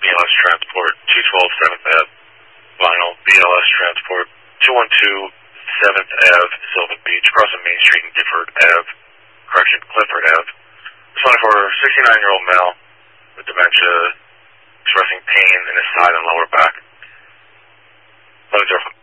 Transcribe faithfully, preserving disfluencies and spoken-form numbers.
L S Transport, two twelve seventh Avenue, Vinyl, B L S Transport, two one two seventh Avenue, Sylvan Beach, crossing Main Street and Gifford Avenue, correction, Clifford Avenue. Responding for a sixty-nine-year-old male with dementia, expressing pain in his side and lower back. eleven zero five.